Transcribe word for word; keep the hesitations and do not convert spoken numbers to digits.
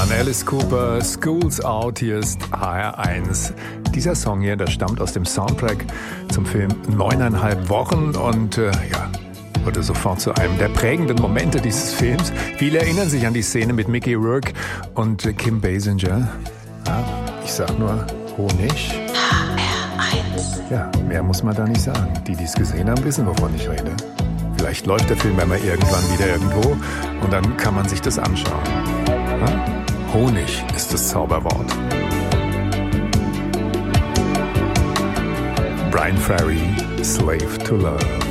von Alice Cooper, School's Out, hier ist H R eins. Dieser Song hier, der stammt aus dem Soundtrack zum Film Neuneinhalb Wochen und äh, ja, wurde sofort zu einem der prägenden Momente dieses Films. Viele erinnern sich an die Szene mit Mickey Rourke und äh, Kim Basinger. Ja, ich sag nur Honig. H R eins. Ja, mehr muss man da nicht sagen. Die, die es gesehen haben, wissen, wovon ich rede. Vielleicht läuft der Film einmal irgendwann wieder irgendwo und dann kann man sich das anschauen. Ja? Honig ist das Zauberwort. Brian Ferry, Slave to Love.